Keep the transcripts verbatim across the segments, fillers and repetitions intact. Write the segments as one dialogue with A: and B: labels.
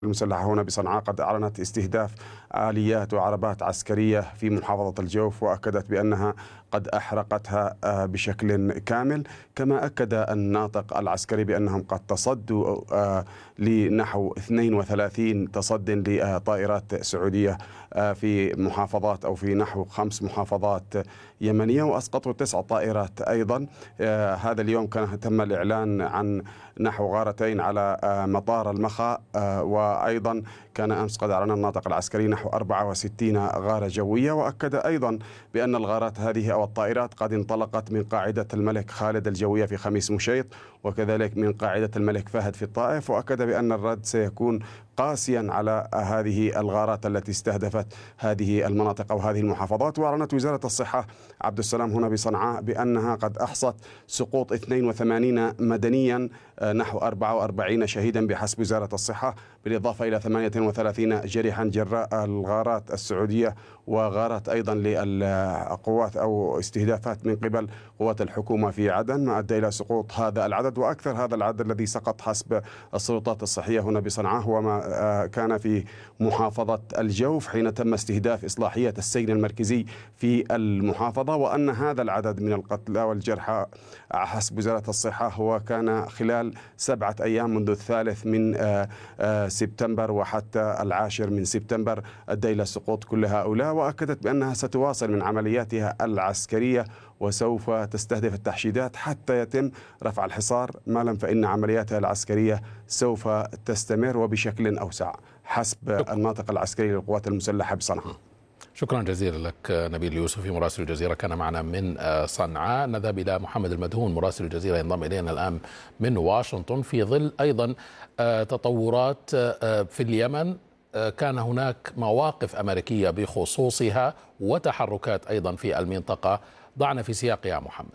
A: المسلحة هنا بصنعاء قد أعلنت استهداف آليات وعربات عسكرية في محافظة الجوف، وأكدت بأنها قد أحرقتها بشكل كامل. كما أكد الناطق العسكري بأنهم قد تصدوا لنحو اثنين وثلاثين تصد لطائرات سعودية في محافظات أو في نحو خمس محافظات يمنية، وأسقطوا تسع طائرات أيضا. هذا اليوم كان تم الإعلان عن نحو غارتين على مطار المخا، وأيضا كان أمس قد أعلن الناطق العسكري نحو أربعة وستين غارة جوية. وأكد أيضا بأن الغارات هذه أو الطائرات قد انطلقت من قاعدة الملك خالد الجوية في خميس مشيط، وكذلك من قاعدة الملك فهد في الطائف. وأكد بأن الرد سيكون قاسيا على هذه الغارات التي استهدفت هذه المناطق أو هذه المحافظات. وأعلنت وزارة الصحة عبد السلام هنا بصنعاء بأنها قد أحصت سقوط اثنين وثمانين مدنيا، نحو أربعة وأربعين شهيدا بحسب وزارة الصحة، بالإضافة إلى ثمانية وثلاثين جريحا جراء الغارات السعودية وغارات أيضا للقوات أو استهدافات من قبل قوات الحكومة في عدن، ما أدى إلى سقوط هذا العدد. وأكثر هذا العدد الذي سقط حسب السلطات الصحية هنا بصنعاء هو ما كان في محافظة الجوف حين تم استهداف إصلاحية السجن المركزي في المحافظة، وأن هذا العدد من القتلى والجرحى حسب وزارة الصحة هو كان خلال سبعة أيام منذ الثالث من سبتمبر وحتى العاشر من سبتمبر، أدى إلى سقوط كل هؤلاء. وأكدت بأنها ستواصل من عملياتها العسكرية وسوف تستهدف التحشيدات حتى يتم رفع الحصار، ما لم فإن عملياتها العسكرية سوف تستمر وبشكل أوسع حسب الناطق العسكري للقوات المسلحة بصنعاء.
B: شكرا جزيلا لك نبيل يوسفي مراسل الجزيرة كان معنا من صنعاء. نذهب إلى محمد المدهون مراسل الجزيرة ينضم إلينا الآن من واشنطن في ظل أيضا تطورات في اليمن. كان هناك مواقف أمريكية بخصوصها وتحركات أيضا في المنطقة، ضعنا في سياق يا محمد.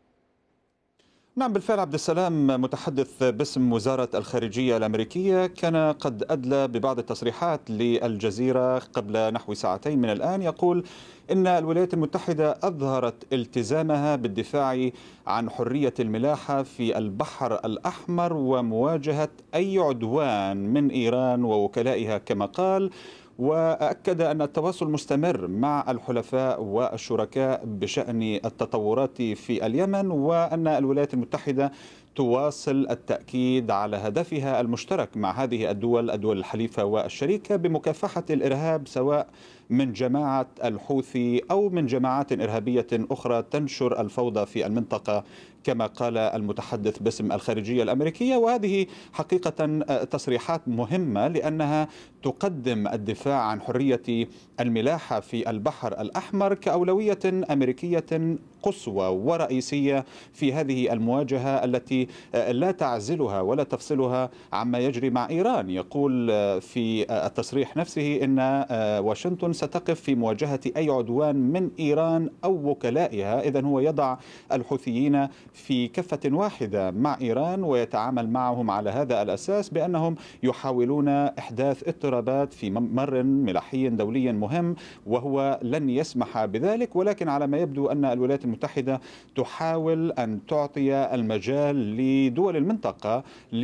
C: نعم بالفعل عبد السلام، متحدث باسم وزارة الخارجية الأمريكية كان قد أدلى ببعض التصريحات للجزيرة قبل نحو ساعتين من الآن، يقول إن الولايات المتحدة أظهرت التزامها بالدفاع عن حرية الملاحة في البحر الأحمر ومواجهة أي عدوان من إيران ووكلائها كما قال. وأكد أن التواصل مستمر مع الحلفاء والشركاء بشأن التطورات في اليمن، وأن الولايات المتحدة تواصل التأكيد على هدفها المشترك مع هذه الدول الدول الحليفة والشريكة بمكافحة الإرهاب، سواء من جماعة الحوثي أو من جماعات إرهابية أخرى تنشر الفوضى في المنطقة كما قال المتحدث باسم الخارجية الأمريكية. وهذه حقيقة تصريحات مهمة لأنها تقدم الدفاع عن حرية الملاحة في البحر الأحمر كأولوية أمريكية قصوى ورئيسية في هذه المواجهة التي لا تعزلها ولا تفصلها عما يجري مع إيران. يقول في التصريح نفسه إن واشنطن ستقف في مواجهة أي عدوان من إيران أو وكلائها. إذن هو يضع الحوثيين في كفة واحدة مع إيران ويتعامل معهم على هذا الأساس بأنهم يحاولون إحداث اضطرابات في ممر ملاحي دولي مهم، وهو لن يسمح بذلك. ولكن على ما يبدو أن الولايات المتحدة تحاول أن تعطي المجال لدول المنطقة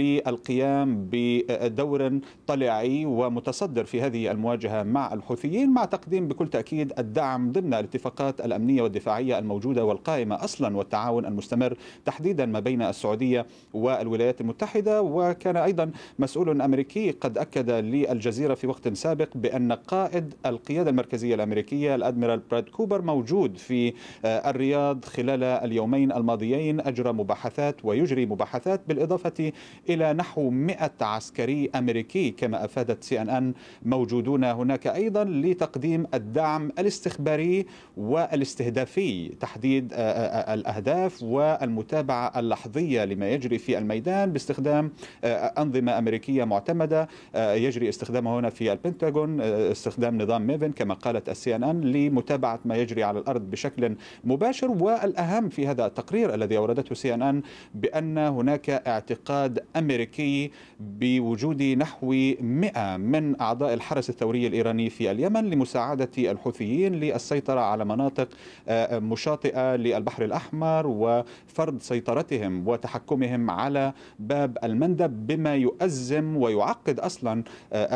C: للقيام بدور طليعي ومتصدر في هذه المواجهة مع الحوثيين، مع تقديم بكل تأكيد الدعم ضمن الاتفاقات الأمنية والدفاعية الموجودة والقائمة أصلا، والتعاون المستمر تحديدا ما بين السعودية والولايات المتحدة. وكان أيضا مسؤول أمريكي قد أكد للجزيرة في وقت سابق بأن قائد القيادة المركزية الأمريكية الأدميرال براد كوبر موجود في الرياض خلال اليومين الماضيين، أجرى مباحثات ويجري مباحثات بالإضافة إلى نحو مئة عسكري أمريكي كما أفادت سي أن أن موجودون هناك أيضا لتقديم الدعم الاستخباري والاستهدافي، تحديد الأهداف والمتابعة اللحظية لما يجري في الميدان باستخدام أنظمة أمريكية معتمدة يجري استخدامها هنا في البنتاغون، استخدام نظام ميفن كما قالت السي ان ان لمتابعة ما يجري على الأرض بشكل مباشر. والأهم في هذا التقرير الذي أوردته سي ان ان بأن هناك اعتقاد أمريكي بوجود نحو مئة من أعضاء الحرس الثوري الإيراني في اليمن لمساعدة الحوثيين للسيطرة على مناطق مشاطئة للبحر الأحمر فرض سيطرتهم وتحكمهم على باب المندب، بما يؤزم ويعقد أصلا